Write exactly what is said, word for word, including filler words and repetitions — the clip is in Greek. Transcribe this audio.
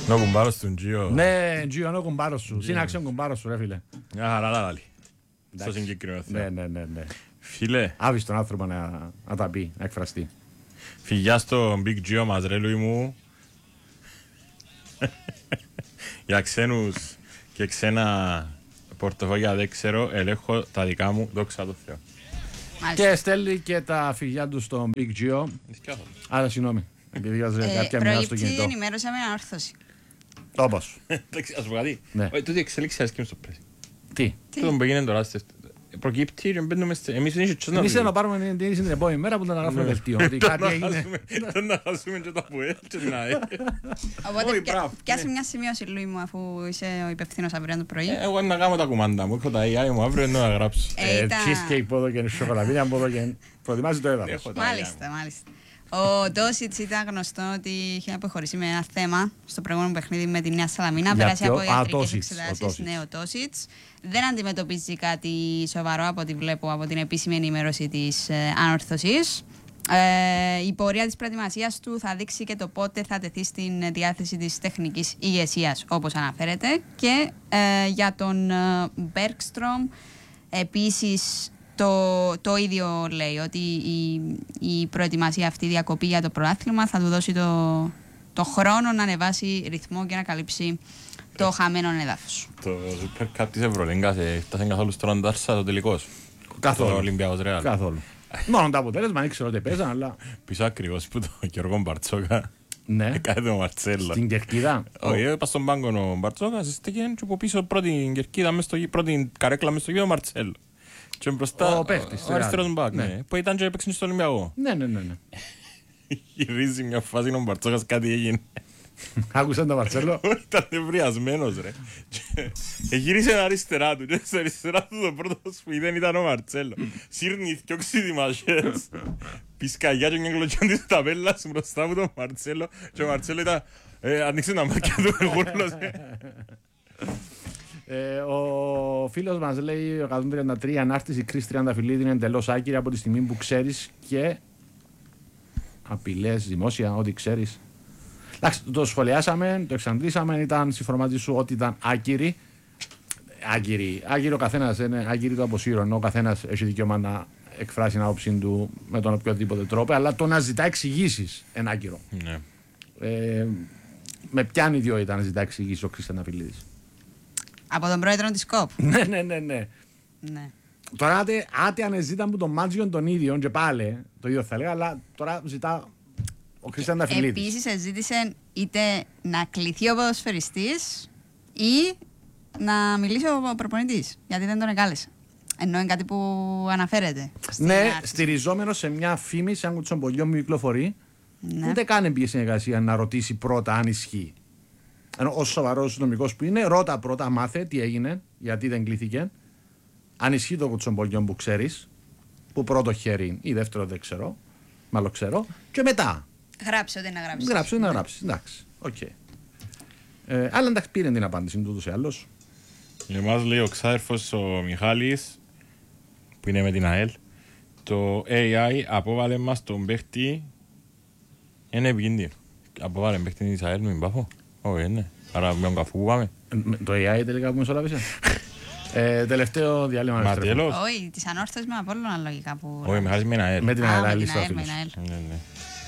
Ο κουμπάρος του Τζιο. Ναι, Τζιο, είναι ο κουμπάρος σου. Σύναξε ο κουμπάρος σου, ρε φίλε. Μια χαρά τα λάλη. Στο συγκεκριμένο θέμα. Ναι, ναι, ναι, ναι. Φίλε. Άβεις τον άνθρωπο να, να τα πει, να εκφραστεί. Φυγιά στο Big Gio μας ρε Λουί μου. Για ξένους και ξένα πορτοφόλια δεν ξέρω, ελέγχω τα δικά μου, δόξα τω Θεώ. Και στέλνει και τα φυγιά του στο Big Gio. Άρα συγγνώμη, επειδή βάζε κάποια μηνά στο κινητό. Προϋπτή ενημέρωσα με ανόρθωση. Όπως. Εντάξει, ας πω κάτι. Τούτη εξέλιξη αρέσκει στο πρέσι. Τι. Τούτο που έγινε τώρα, προκύπτει και μπαίνουμε σε... Εμείς δεν είσαι Εμείς να πάρουμε την είδηση την επόμενη μέρα που θα αναγράφουμε δελτίο. Τον να χάσουμε και το ΑΠΟΕΛ και την ΑΕΛ. Οπότε πιάσε μια σημείωση Λουί μου αφού είσαι ο υπευθύνος αύριο το πρωί. Εγώ να κάνω τα κουμάντα μου, έχω τα έι άι μου αύριο να γράψω. Cheesecake πόδο και σοκολατίνια πόδο και προετοιμάζει το έδαφος. Μάλιστα, μάλιστα. Ο Ντόσιτς ήταν γνωστό ότι είχε αποχωρήσει με ένα θέμα στο προηγούμενο παιχνίδι με τη Νέα Σαλαμίνα. Πέρασε από ιατρικές εξετάσεις. Ναι, ο Ντόσιτς δεν αντιμετωπίζει κάτι σοβαρό από ό,τι βλέπω από την επίσημη ενημέρωση της ε, ανόρθωσης. Ε, η πορεία της προετοιμασίας του θα δείξει και το πότε θα τεθεί στην διάθεση της τεχνικής ηγεσίας, όπως αναφέρεται. Και ε, για τον Μπέρκστρομ επίσης. Το, το ίδιο λέει, ότι η, η προετοιμασία αυτή, η διακοπή για το πρωτάθλημα θα του δώσει το, το χρόνο να ανεβάσει ρυθμό και να καλύψει το χαμένο έδαφος. Το Super Cup της Ευρωλίγκας έφτασε καθόλου στον Αντάρσα το τελικός. Καθόλου. Το Ολυμπιακός Ρεάλ. Καθόλου. Μόνο το αποτέλεσμα, δεν ξέρω ότι παίζαν, αλλά... Πίσω ακριβώς που το Γιώργο Μπαρτσόκα έκανε τον Μαρτσέλο. Στην κερκίδα. Όχι, έπα στον πάγκο ο Μπαρτσόκας, στέκε και από πίσω πρώτη κερκίδα, πρώτη καρέκλα μες στο γιο Μαρτσέλο. Και μπροστά ο παίχτης, ο αριστερός μπακ, ναι, που ήταν και έπαιξε στον Ολυμπιακό. Ναι, ναι, ναι. Γυρίζει μια φάση ο Μπαρτσόκας, κάτι έγινε. Άκουσαν τον Μαρτσέλο. Ήταν ευριασμένος ρε. Γύρισε αριστερά του και στα αριστερά του το πρώτο που δεν ήταν ο Μαρτσέλο. Σύρνει δυο ξύδιμασίες. Πισκαγιά και μια γλωκιά της ταπέλας μπροστά από τον Μαρτσέλο. Και ο Μαρτσέλο ήταν ανοίξε τα μάτια του εγούρλωσε. Ε, ο φίλος μας λέει εκατόν τριάντα τρία ανάρτηση Κρίς Τριανταφυλλίδη είναι εντελώς άκυρη από τη στιγμή που ξέρεις και απειλές δημόσια, ό,τι ξέρεις. Εντάξει, το σχολιάσαμε, το εξαντλήσαμε, ήταν σύμφωνα μαζί σου ότι ήταν άκυρη. Άκυρη, άκυρη ο καθένας, είναι άκυρη το αποσύρω, ενώ ο καθένας έχει δικαίωμα να εκφράσει την άποψή του με τον οποιοδήποτε τρόπο, αλλά το να ζητά εξηγήσεις είναι άκυρο. Ναι. Ε, με ποιαν ιδιότητα να ζητά εξηγήσεις ο Κρίς Τριανταφυλλίδης? Από τον πρόεδρο της ΚΟΠ. Ναι, ναι, ναι, ναι. Ναι. Τώρα άτε ανεζήταν από τον Μάτζιον τον ίδιο και πάλι το ίδιο θα έλεγα, αλλά τώρα ζητά ο Κρίς Τριανταφυλλίδης. Επίσης ζήτησε είτε να κληθεί ο ποδοσφαιριστής ή να μιλήσει ο προπονητής, γιατί δεν τον εγκάλεσε. Ενώ είναι κάτι που αναφέρεται. Ναι, άρτηση. Στηριζόμενο σε μια φήμη σαν κουτσομπολιό μου κυκλοφορεί, ναι. Ούτε καν έμπιε συνεργασία να ρωτήσει πρώτα αν ισχύει. Ενώ όσο σοβαρός νομικός που είναι, ρώτα πρώτα, μάθε τι έγινε, γιατί δεν κλήθηκε. Αν ισχύει το κουτσομπολιό που ξέρεις, που πρώτο χέρι ή δεύτερο δεν ξέρω, μάλλον ξέρω, και μετά. Γράψε ό,τι να γράψει. Γράψε ό,τι να γράψει. Εντάξει. Okay. Ε, αλλά εντάξει, πήρε την απάντηση του ούτως ή άλλως. Για μας λέει ο ξάδερφος ο Μιχάλης, που είναι με την ΑΕΛ, το έι άι απόβαλε μας τον παίχτη, είναι επικίνδυνο. Απόβαλε παίχτη της ΑΕΛ, μην πάφω. Όχι, ναι. Άρα με τον καφού πάμε. Το έι άι τελικά που μεσολάβησε. ε, τελευταίο διάλειμμα. Μα τέλος. Όχι, της ανόρθωσης με Απόλλωνα λογικά που... Όχι, με χάσει με την ΑΕΛ. Με την ΑΕΛ. Με την ΑΕΛ.